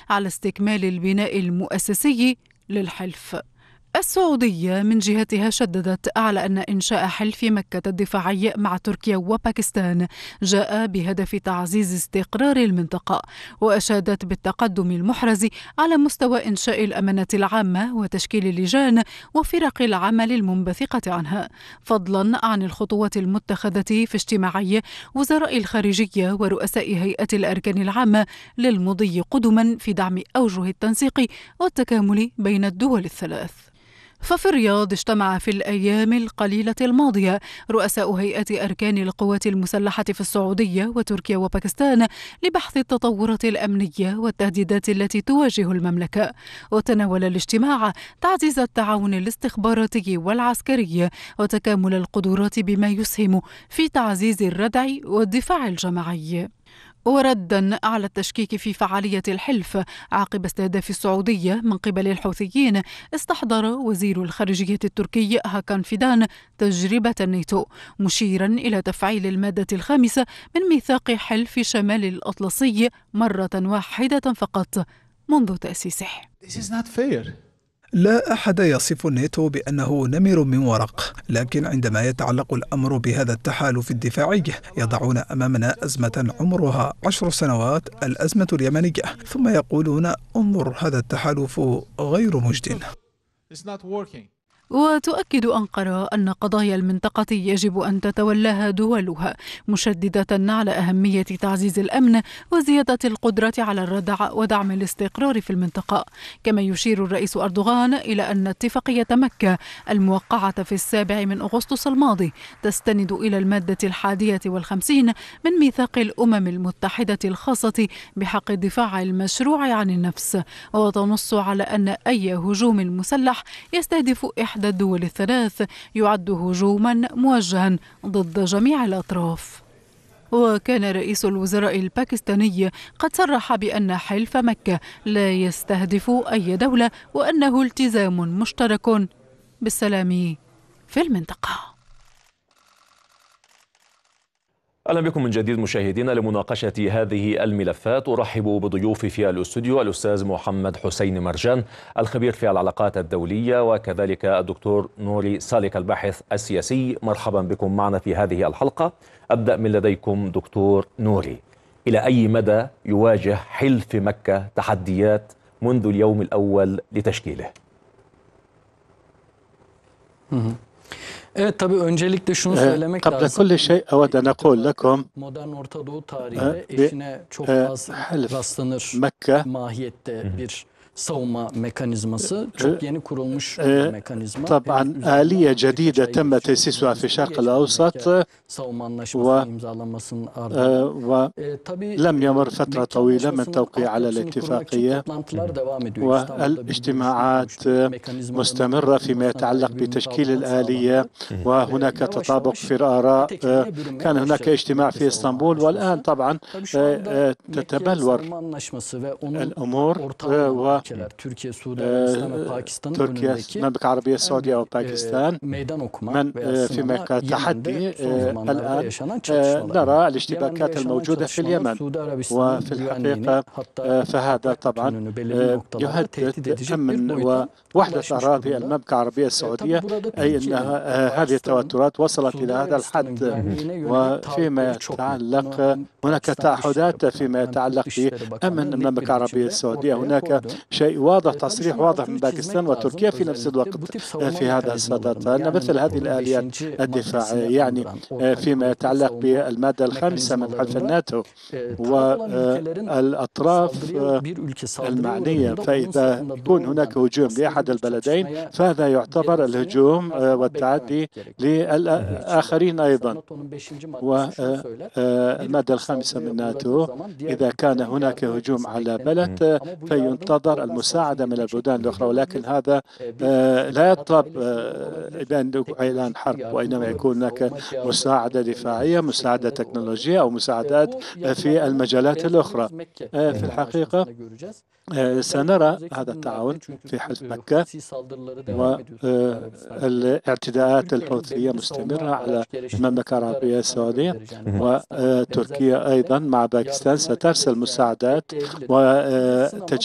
على استكمال البناء المؤسسي للحلف. السعودية من جهتها شددت على أن إنشاء حلف مكة الدفاعي مع تركيا وباكستان جاء بهدف تعزيز استقرار المنطقة، وأشادت بالتقدم المحرز على مستوى إنشاء الأمانة العامة وتشكيل اللجان وفرق العمل المنبثقة عنها، فضلا عن الخطوات المتخذة في اجتماعي وزراء الخارجية ورؤساء هيئة الأركان العامة للمضي قدما في دعم أوجه التنسيق والتكامل بين الدول الثلاث. ففي الرياض اجتمع في الأيام القليلة الماضية رؤساء هيئة أركان القوات المسلحة في السعودية وتركيا وباكستان لبحث التطورات الأمنية والتهديدات التي تواجه المملكة. وتناول الاجتماع تعزيز التعاون الاستخباراتي والعسكري وتكامل القدرات بما يسهم في تعزيز الردع والدفاع الجماعي. وردا على التشكيك في فعالية الحلف عقب استهداف السعودية من قبل الحوثيين، استحضر وزير الخارجية التركي هاكان فيدان تجربة الناتو، مشيرا إلى تفعيل المادة الخامسة من ميثاق حلف شمال الأطلسي مرة واحدة فقط منذ تأسيسه. لا أحد يصف الناتو بأنه نمر من ورق، لكن عندما يتعلق الأمر بهذا التحالف الدفاعي يضعون أمامنا أزمة عمرها 10 سنوات، الأزمة اليمنية، ثم يقولون انظر هذا التحالف غير مجد. وتؤكد أنقرة أن قضايا المنطقة يجب أن تتولاها دولها، مشددة على أهمية تعزيز الأمن وزيادة القدرة على الردع ودعم الاستقرار في المنطقة. كما يشير الرئيس أردوغان إلى أن اتفاقية مكة الموقعة في 7 أغسطس الماضي تستند إلى المادة 51 من ميثاق الأمم المتحدة الخاصة بحق الدفاع المشروع عن النفس، وتنص على أن أي هجوم مسلح يستهدف إحدى الدول الثلاث يعد هجوما موجها ضد جميع الأطراف. وكان رئيس الوزراء الباكستاني قد صرح بأن حلف مكة لا يستهدف أي دولة وأنه التزام مشترك بالسلام في المنطقة. أهلا بكم من جديد مشاهدينا لمناقشة هذه الملفات. أرحب بضيوفي في الاستوديو الأستاذ محمد حسين مرجان الخبير في العلاقات الدولية، وكذلك الدكتور نوري سالك الباحث السياسي. مرحبا بكم معنا في هذه الحلقة. أبدأ من لديكم دكتور نوري، إلى أي مدى يواجه حلف مكة تحديات منذ اليوم الأول لتشكيله؟ Evet, tabii öncelikle şunu söylemek قبل lazım. كل شيء أود أن أقول لكم Modern Orta Doğu tarihinde eşine çok az rastlanır mahiyette bir savunma mekanizması, çok yeni kurulmuş bir mekanizma. طبعا آلية جديدة تم تأسيسها في الشرق الأوسط ولم يمر فترة طويلة من توقيع على الاتفاقية، والاجتماعات مستمرة فيما يتعلق بتشكيل الآلية، وهناك تطابق في الآراء. كان هناك اجتماع في اسطنبول، والآن طبعا تتبلور الأمور، تركيا، المملكة العربية السعودية وباكستان من فيما كتحدي. الآن نرى الاشتباكات الموجودة في اليمن، وفي الحقيقة فهذا طبعا يهدد أمن ووحدة أراضي المملكة العربية السعودية، أي أن هذه التوترات وصلت إلى هذا الحد. وفيما يتعلق هناك تعهدات فيما يتعلق بأمن المملكة العربية السعودية، هناك شيء واضح، تصريح واضح من باكستان وتركيا في نفس الوقت في هذا الصدد، أن مثل هذه الآليات الدفاعية يعني فيما يتعلق بالمادة الخامسة من حلف الناتو والأطراف المعنية، فإذا يكون هناك هجوم لأحد البلدين فهذا يعتبر الهجوم والتعدي للآخرين أيضا. والمادة الخامسة من ناتو إذا كان هناك هجوم على بلد فينتظر المساعدة من البلدان الأخرى، ولكن هذا لا يطلب إعلان حرب، وإنما يكون هناك مساعدة دفاعية، مساعدة تكنولوجية، أو مساعدات في المجالات الأخرى. في الحقيقة سنرى هذا التعاون في حلف مكة، والاعتداءات الحوثية مستمرة على المملكة العربية السعودية، وتركيا أيضا مع باكستان سترسل مساعدات وتجهيز